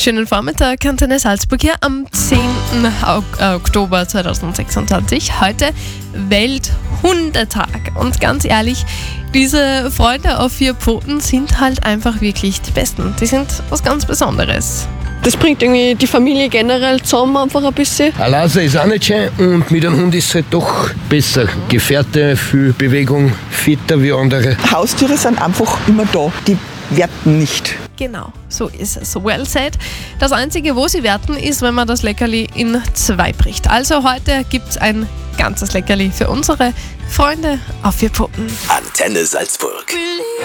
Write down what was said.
Schönen Vormittag, Antenne Salzburg hier am 10. Oktober 2026. Heute Welthundetag. Und ganz ehrlich, diese Freunde auf 4 Pfoten sind halt einfach wirklich die Besten. Die sind was ganz Besonderes. Das bringt irgendwie die Familie generell zusammen einfach ein bisschen. Alleine ist auch nicht schön und mit einem Hund ist es halt doch besser. Gefährte, viel Bewegung, fitter wie andere. Haustiere sind einfach immer da, die werten nicht. Genau, so ist es. Well said. Das Einzige, wo sie werten, ist, wenn man das Leckerli in 2 bricht. Also heute gibt es ein ganzes Leckerli für unsere Freunde auf 4 Pfoten. Antenne Salzburg.